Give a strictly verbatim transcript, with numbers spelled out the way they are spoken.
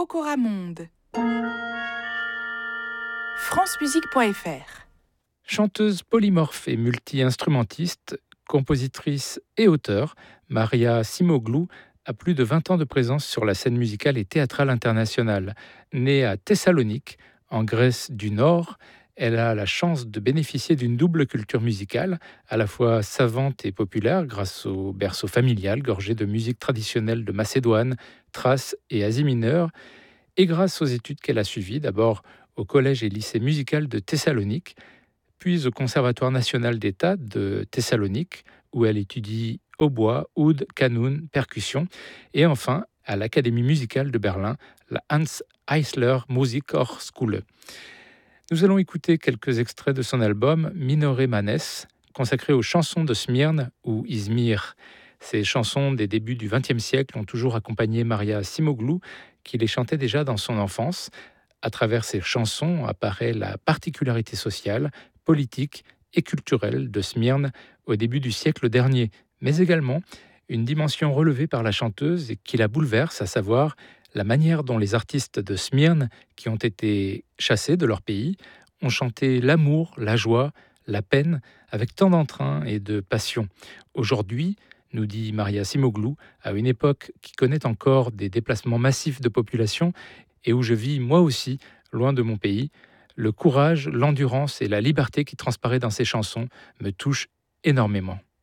Rocoramonde. francemusique point f r. Chanteuse polymorphe et multi-instrumentiste, compositrice et auteure, Maria Simoglou a plus de vingt ans de présence sur la scène musicale et théâtrale internationale. Née à Thessalonique, en Grèce du Nord, elle a la chance de bénéficier d'une double culture musicale, à la fois savante et populaire grâce au berceau familial gorgé de musique traditionnelle de Macédoine, Thrace et Asie mineure, et grâce aux études qu'elle a suivies, d'abord au collège et lycée musical de Thessalonique, puis au Conservatoire national d'État de Thessalonique, où elle étudie hautbois, oud, qanun, percussion, et enfin à l'Académie musicale de Berlin, la Hans Eisler Musikhochschule. Nous allons écouter quelques extraits de son album Minore Manes, consacré aux chansons de Smyrne ou Izmir. Ces chansons des débuts du vingtième siècle ont toujours accompagné Maria Simoglou, qui les chantait déjà dans son enfance. À travers ces chansons apparaît la particularité sociale, politique et culturelle de Smyrne au début du siècle dernier, mais également une dimension relevée par la chanteuse et qui la bouleverse, à savoir la manière dont les artistes de Smyrne, qui ont été chassés de leur pays, ont chanté l'amour, la joie, la peine, avec tant d'entrain et de passion. Aujourd'hui, nous dit Maria Simoglou, à une époque qui connaît encore des déplacements massifs de population et où je vis moi aussi, loin de mon pays, le courage, l'endurance et la liberté qui transparaît dans ces chansons me touchent énormément.